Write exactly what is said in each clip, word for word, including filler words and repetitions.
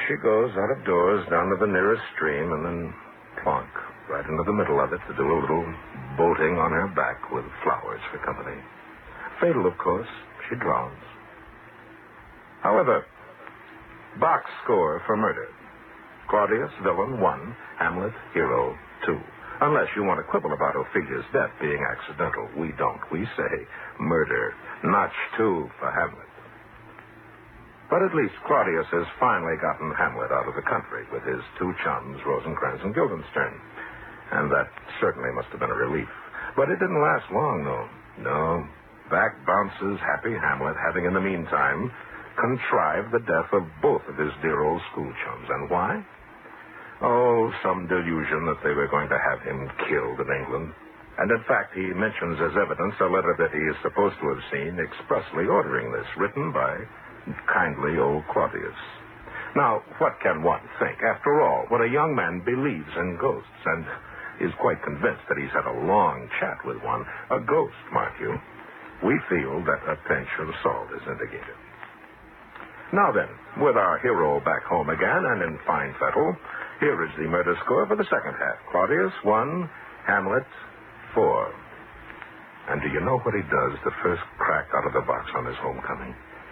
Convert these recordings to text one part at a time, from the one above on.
she goes out of doors down to the nearest stream and then plonk right into the middle of it to do a little boating on her back with flowers for company. Fatal, of course. She drowns. However, box score for murder. Claudius, villain, one. Hamlet, hero, two. Unless you want to quibble about Ophelia's death being accidental. We don't. We say murder. Notch two for Hamlet. But at least Claudius has finally gotten Hamlet out of the country with his two chums, Rosencrantz and Guildenstern. And that certainly must have been a relief. But it didn't last long, though. No. Back bounces happy Hamlet, having in the meantime contrived the death of both of his dear old school chums. And why? Oh, some delusion that they were going to have him killed in England. And in fact, he mentions as evidence a letter that he is supposed to have seen expressly ordering this, written by kindly old Claudius. Now, what can one think? After all, when a young man believes in ghosts and is quite convinced that he's had a long chat with one, a ghost, mark you, we feel that a pinch of salt is indicated. Now then, with our hero back home again and in fine fettle, here is the murder score for the second half. Claudius, one. Hamlet, four. And do you know what he does the first crack out of the box on his homecoming?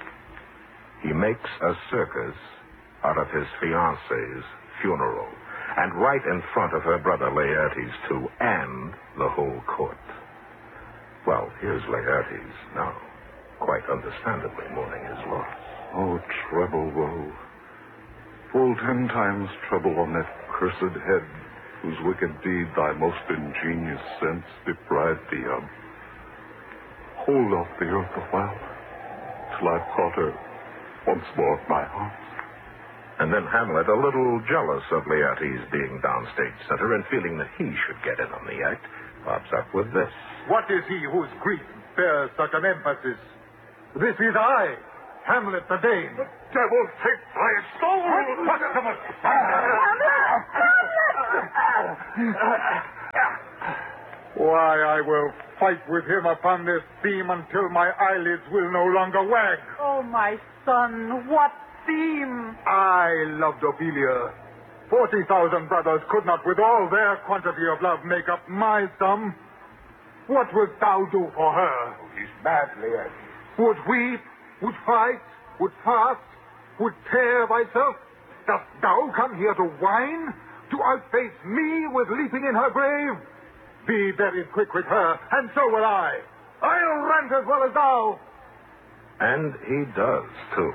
He makes a circus out of his fiancée's funeral, and right in front of her brother Laertes, too, and the whole court. Well, here's Laertes now, quite understandably mourning his loss. Oh, treble woe. Full ten times trouble on that cursed head, whose wicked deed thy most ingenious sense deprived thee of. Hold off the earth a while, till I've caught her once more at my heart. And then Hamlet, a little jealous of Laertes being downstage center and feeling that he should get in on the act, pops up with this. What is he whose grief bears such an emphasis? This is I, Hamlet the Dane. The devil take thy soul! What the must... Why, I will fight with him upon this theme until my eyelids will no longer wag. Oh, my son, what theme? I loved Ophelia. Forty thousand brothers could not, with all their quantity of love, make up my sum. What wilt thou do for her? Oh, he's mad, Laertes. Would weep, would fight, would fast, would tear thyself? Dost thou come here to whine? To outface me with leaping in her grave? Be buried quick with her, and so will I. I'll rant as well as thou. And he does, too.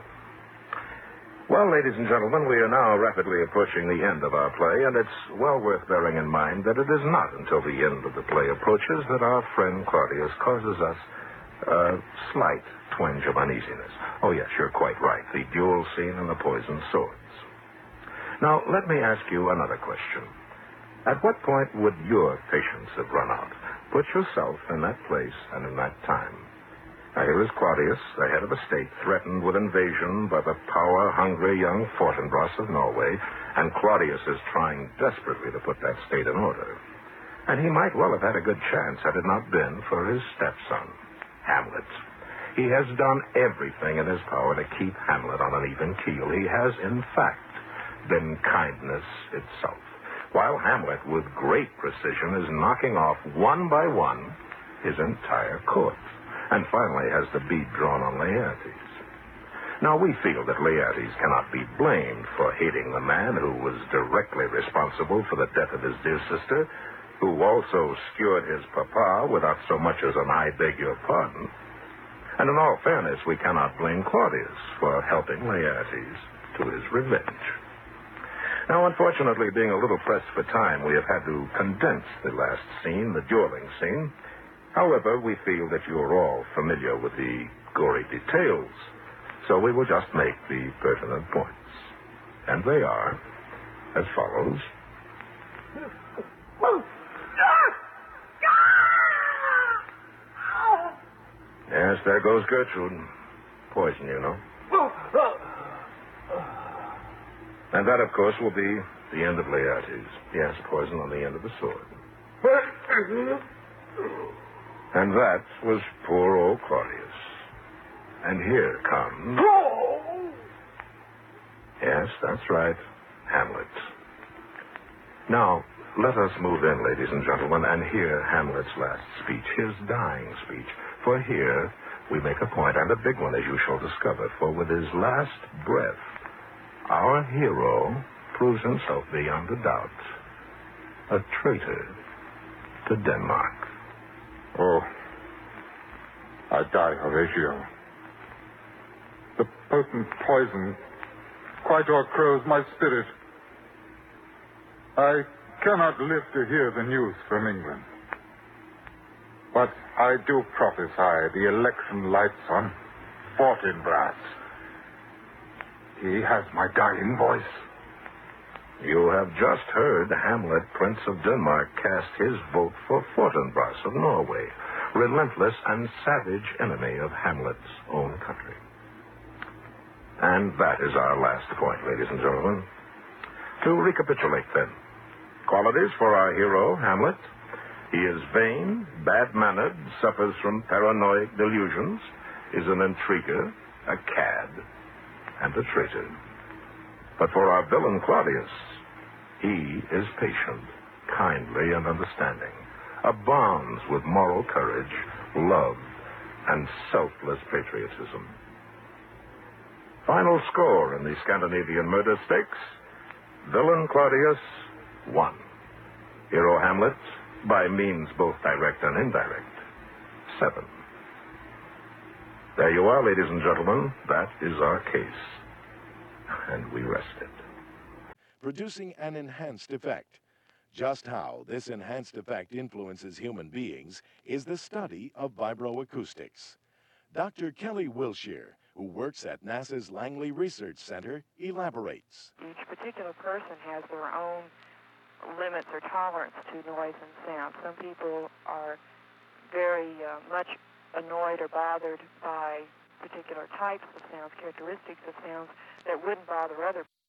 Well, ladies and gentlemen, we are now rapidly approaching the end of our play, and it's well worth bearing in mind that it is not until the end of the play approaches that our friend Claudius causes us a slight twinge of uneasiness. Oh, yes, you're quite right. The duel scene and the poisoned swords. Now, let me ask you another question. At what point would your patience have run out? Put yourself in that place and in that time. Now, here is Claudius, the head of a state, threatened with invasion by the power-hungry young Fortinbras of Norway, and Claudius is trying desperately to put that state in order. And he might well have had a good chance had it not been for his stepson, Hamlet. He has done everything in his power to keep Hamlet on an even keel. He has, in fact, been kindness itself, while Hamlet, with great precision, is knocking off one by one his entire court, and finally has the bead drawn on Laertes. Now, we feel that Laertes cannot be blamed for hating the man who was directly responsible for the death of his dear sister, who also skewered his papa without so much as an I beg your pardon. And in all fairness, we cannot blame Claudius for helping Laertes to his revenge. Now, unfortunately, being a little pressed for time, we have had to condense the last scene, the dueling scene. However, we feel that you're all familiar with the gory details, so we will just make the pertinent points. And they are as follows. Yes, there goes Gertrude. Poison, you know. And that, of course, will be the end of Laertes. Yes, poison on the end of the sword. And that was poor old Claudius. And here comes... Yeah, Yes, that's right. Hamlet. Now, let us move in, ladies and gentlemen, and hear Hamlet's last speech, his dying speech. For here we make a point, and a big one, as you shall discover. For with his last breath, our hero proves himself beyond a doubt a traitor to Denmark. Oh, I die, Horatio. The potent poison quite o'ercrows my spirit. I cannot live to hear the news from England. But I do prophesy the election lights on Fortinbras. He has my dying voice. You have just heard Hamlet, Prince of Denmark, cast his vote for Fortinbras of Norway, relentless and savage enemy of Hamlet's own country. And that is our last point, ladies and gentlemen. To recapitulate, then. Qualities for our hero, Hamlet. He is vain, bad-mannered, suffers from paranoid delusions, is an intriguer, a cad, and a traitor. But for our villain, Claudius, he is patient, kindly, and understanding, abounds with moral courage, love, and selfless patriotism. Final score in the Scandinavian murder stakes: villain Claudius, one. Hero Hamlet, by means both direct and indirect, seven. There you are, ladies and gentlemen. That is our case. And we rest it. Producing an enhanced effect. Just how this enhanced effect influences human beings is the study of vibroacoustics. Doctor Kelly Wilshire, who works at NASA's Langley Research Center, elaborates. Each particular person has their own limits or tolerance to noise and sound. Some people are very uh, much annoyed or bothered by particular types of sounds, characteristics of sounds that wouldn't bother other people.